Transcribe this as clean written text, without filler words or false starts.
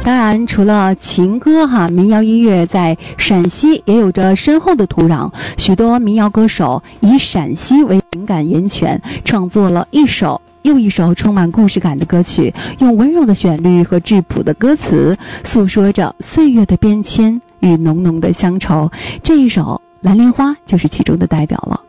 当然除了情歌民谣音乐在陕西也有着深厚的土壤，许多民谣歌手以陕西为情感源泉，创作了一首又一首充满故事感的歌曲，用温柔的旋律和质朴的歌词诉说着岁月的变迁与浓浓的乡愁。这一首《蓝莲花》就是其中的代表了。